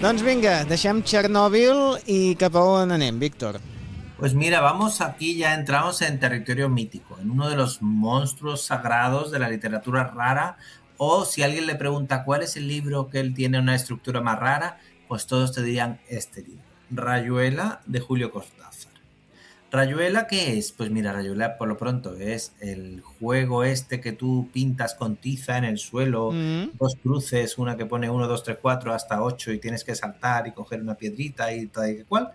Doncs vinga, deixem Chernobyl i cap a on anem, Víctor? Pues mira, vamos aquí, ya entramos en territorio mítico, en uno de los monstruos sagrados de la literatura rara, o si alguien le pregunta cuál es el libro que él tiene una estructura más rara, pues todos te dirían este libro, Rayuela de Julio Cortázar. ¿Rayuela qué es? Pues mira, Rayuela por lo pronto es el juego este que tú pintas con tiza en el suelo, dos cruces, una que pone 1, 2, 3, 4 hasta 8 y tienes que saltar y coger una piedrita y tal y cual.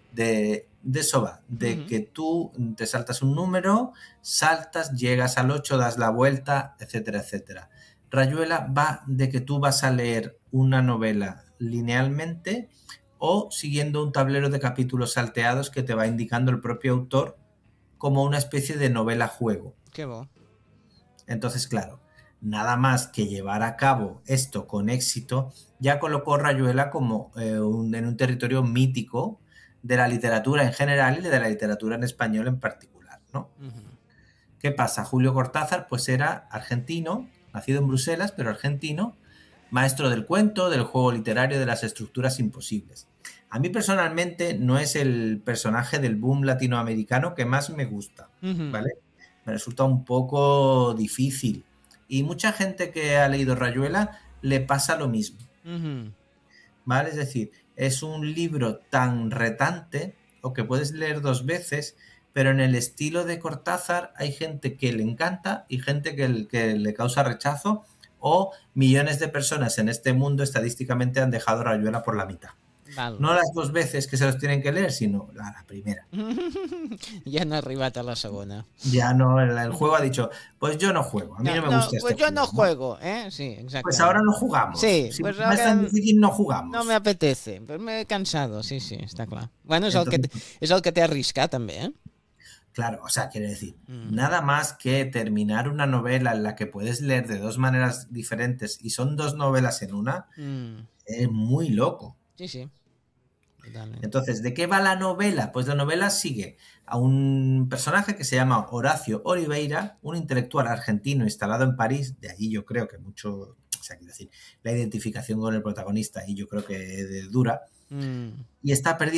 De eso va, de que tú te saltas un número, saltas, llegas al 8, das la vuelta, etcétera, etcétera. Rayuela va de que tú vas a leer una novela linealmente o siguiendo un tablero de capítulos salteados que te va indicando el propio autor como una especie de novela juego. Qué bo. Entonces, claro, nada más que llevar a cabo esto con éxito, ya colocó Rayuela como en un territorio mítico de la literatura en general y de la literatura en español en particular, ¿no? ¿Qué pasa? Julio Cortázar pues era argentino, nacido en Bruselas, pero argentino, maestro del cuento, del juego literario, de las estructuras imposibles. A mí personalmente no es el personaje del boom latinoamericano que más me gusta, ¿vale? Me resulta un poco difícil. Y mucha gente que ha leído Rayuela le pasa lo mismo, ¿vale? Es decir, es un libro tan retante o que puedes leer 2 veces, pero en el estilo de Cortázar hay gente que le encanta y gente que le causa rechazo, o millones de personas en este mundo estadísticamente han dejado Rayuela por la mitad. Val. No las 2 veces que se los tienen que leer, sino la primera. Ja no ha arribat a la segona. Ya no, el juego ha dicho, pues yo no juego, a mí no me gusta pues este yo no juego, ¿no? juego, ¿eh? Sí, Pues ahora exactamente. no jugamos. Sí, Si pues no es ahora tan difícil, no no me jugamos. apetece. Pues me he cansado, sí, sí, està clar. Bueno, Entonces, és el que té arriscat, també, eh? claro, o sea, quiere decir, nada más que terminar una novela en la que puedes leer de 2 maneras diferentes y son 2 novelas en una, es muy loco. Sí, sí. Totalment. Entonces, ¿de qué va la novela? Pues la novela sigue a un personaje que se llama Horacio Oliveira, un intelectual argentino instalado en París, de allí yo creo que mucho, o sea, quiero decir, la identificación con el protagonista y yo creo que dura, y está perdido